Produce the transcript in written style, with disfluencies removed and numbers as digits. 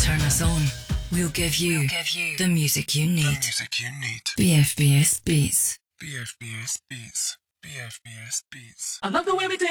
turn us on. We'll give you the music you need. BFBS Beats. BFBS Beats. BFBS Beats. I love the way we dance.